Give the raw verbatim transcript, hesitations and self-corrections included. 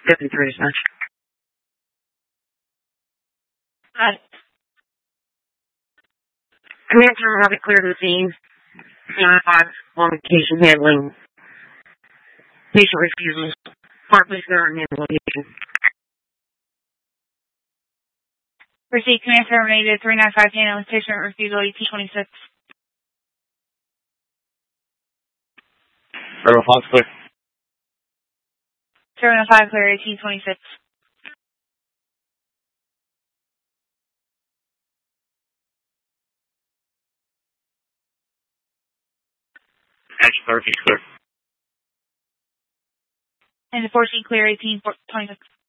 fifty-three dispatch. Got it. Command Center, have it clear to the scene. nine five, location handling. Patient refusals. Fire police there and handle location. Receipt, command terminated, three nine five, handling patient refusal, E T twenty-six. Terminal five clear. Terminal five clear, E T twenty-six. Action thirteen clear. And the fourteen clear, eighteen twenty-six.